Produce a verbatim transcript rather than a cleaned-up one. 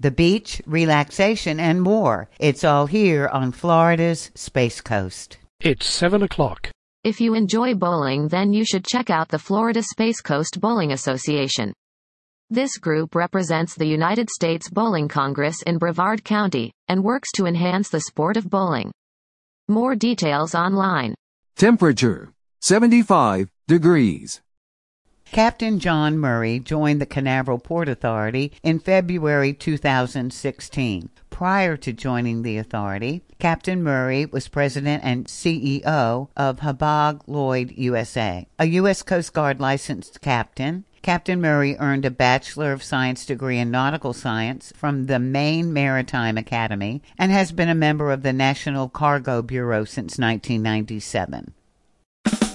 the beach, relaxation, and more. It's all here on Florida's Space Coast. It's seven o'clock. If you enjoy bowling, then you should check out the Florida Space Coast Bowling Association. This group represents the United States Bowling Congress in Brevard County, and works to enhance the sport of bowling. More details online. Temperature, seventy-five degrees. Captain John Murray joined the Canaveral Port Authority in February two thousand sixteen. Prior to joining the authority, Captain Murray was president and C E O of Hapag-Lloyd U S A. A U S Coast Guard licensed captain, Captain Murray earned a Bachelor of Science degree in Nautical Science from the Maine Maritime Academy and has been a member of the National Cargo Bureau since nineteen ninety-seven.